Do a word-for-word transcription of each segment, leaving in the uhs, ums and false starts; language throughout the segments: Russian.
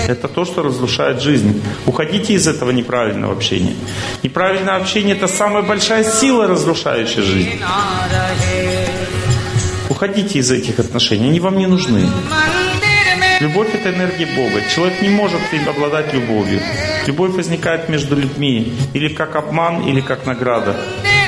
Это то, что разрушает жизнь. Уходите из этого неправильного общения. Неправильное общение — это самая большая сила, разрушающая жизнь. Уходите из этих отношений, они вам не нужны. Любовь — это энергия Бога. Человек не может обладать любовью. Любовь возникает между людьми или как обман, или как награда.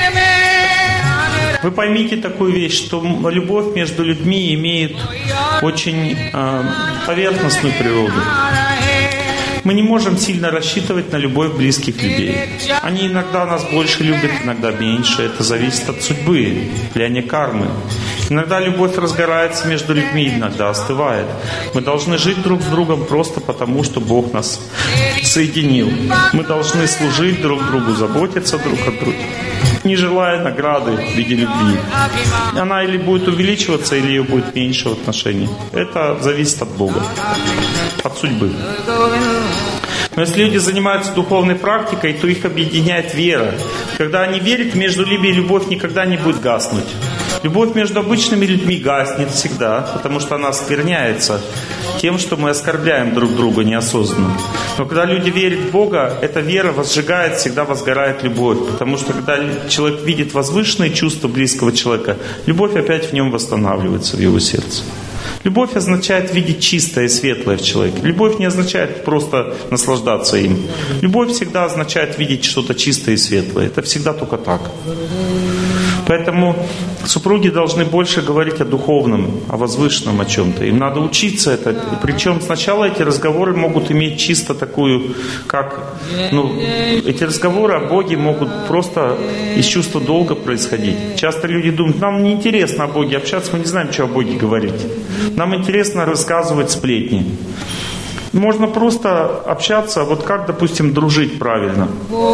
Вы поймите такую вещь, что любовь между людьми имеет очень э, поверхностную природу. Мы не можем сильно рассчитывать на любовь близких людей. Они иногда нас больше любят, иногда меньше. Это зависит от судьбы, влияния кармы. Иногда любовь разгорается между людьми, иногда остывает. Мы должны жить друг с другом просто потому, что Бог нас соединил. Мы должны служить друг другу, заботиться друг о друге, не желая награды в виде любви. Она или будет увеличиваться, или ее будет меньше в отношении. Это зависит от Бога, от судьбы. Но если люди занимаются духовной практикой, то их объединяет вера. Когда они верят, между ними любовь никогда не будет гаснуть. Любовь между обычными людьми гаснет всегда, потому что она оскверняется тем, что мы оскорбляем друг друга неосознанно. Но когда люди верят в Бога, эта вера возжигает, всегда возгорает любовь. Потому что когда человек видит возвышенные чувства близкого человека, любовь опять в нем восстанавливается, в его сердце. Любовь означает видеть чистое и светлое в человеке. Любовь не означает просто наслаждаться им. Любовь всегда означает видеть что-то чистое и светлое. Это всегда только так. Поэтому супруги должны больше говорить о духовном, о возвышенном, о чем-то. Им надо учиться это. Причем сначала эти разговоры могут иметь чисто такую, как... Ну, эти разговоры о Боге могут просто из чувства долга происходить. Часто люди думают, нам не интересно о Боге общаться, мы не знаем, что о Боге говорить. Нам интересно рассказывать сплетни. Можно просто общаться, вот как, допустим, дружить правильно.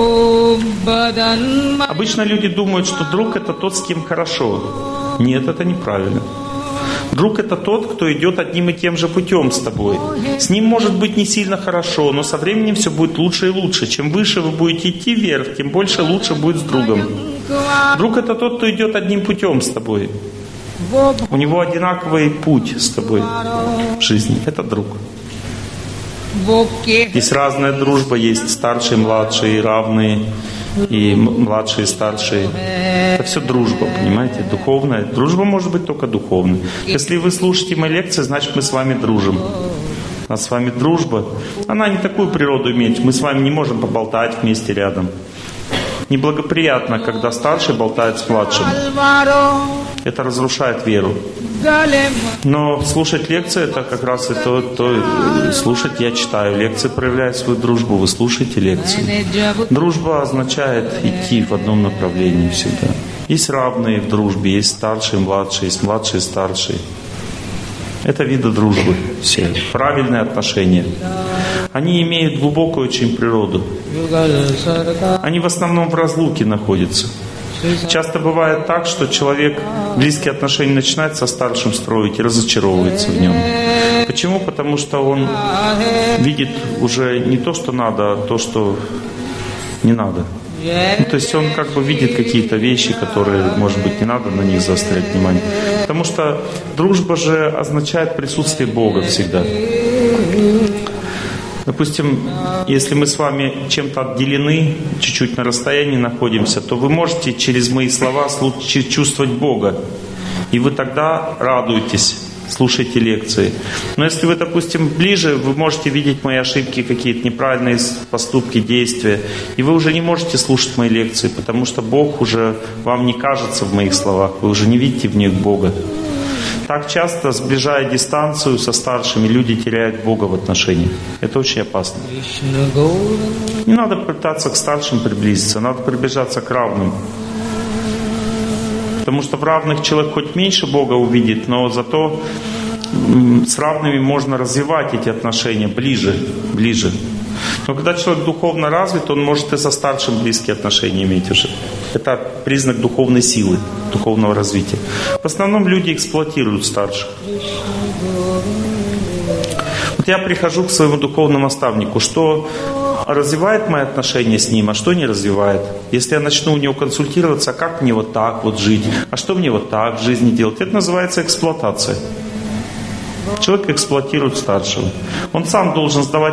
Обычно люди думают, что друг — это тот, с кем хорошо. Нет, это неправильно. Друг — это тот, кто идет одним и тем же путем с тобой. С ним может быть не сильно хорошо, но со временем все будет лучше и лучше. Чем выше вы будете идти вверх, тем больше лучше будет с другом. Друг — это тот, кто идет одним путем с тобой. У него одинаковый путь с тобой в жизни. Это друг. Есть разная дружба, есть старшие, младшие, равные, и младшие, старшие. Это все дружба, понимаете, духовная. Дружба может быть только духовной. Если вы слушаете мои лекции, значит, мы с вами дружим. А с вами дружба, она не такую природу имеет. Мы с вами не можем поболтать вместе рядом. Неблагоприятно, когда старший болтает с младшим. Это разрушает веру. Но слушать лекции — это как раз и то, то слушать я читаю. Лекции проявляют свою дружбу, вы слушаете лекции. Дружба означает идти в одном направлении всегда. Есть равные в дружбе, есть старшие, младшие, есть младшие, старшие. Это виды дружбы все. Правильные отношения. Они имеют глубокую очень природу. Они в основном в разлуке находятся. Часто бывает так, что человек близкие отношения начинает со старшим строить и разочаровывается в нем. Почему? Потому что он видит уже не то, что надо, а то, что не надо. Ну, то есть он как бы видит какие-то вещи, которые, может быть, не надо на них заострять внимание. Потому что дружба же означает присутствие Бога всегда. Допустим, если мы с вами чем-то отделены, чуть-чуть на расстоянии находимся, то вы можете через мои слова чувствовать Бога. И вы тогда радуетесь, слушайте лекции. Но если вы, допустим, ближе, вы можете видеть мои ошибки, какие-то неправильные поступки, действия. И вы уже не можете слушать мои лекции, потому что Бог уже вам не кажется в моих словах. Вы уже не видите в них Бога. Так часто, сближая дистанцию со старшими, люди теряют Бога в отношениях. Это очень опасно. Не надо пытаться к старшим приблизиться, надо приближаться к равным. Потому что в равных человек хоть меньше Бога увидит, но зато с равными можно развивать эти отношения ближе, ближе. Но когда человек духовно развит, он может и со старшим близкие отношения иметь уже. Это признак духовной силы, духовного развития. В основном люди эксплуатируют старших. Вот я прихожу к своему духовному наставнику, что развивает мои отношения с ним, а что не развивает. Если я начну у него консультироваться, а как мне вот так вот жить, а что мне вот так в жизни делать, это называется эксплуатация. Человек эксплуатирует старшего. Он сам должен сдавать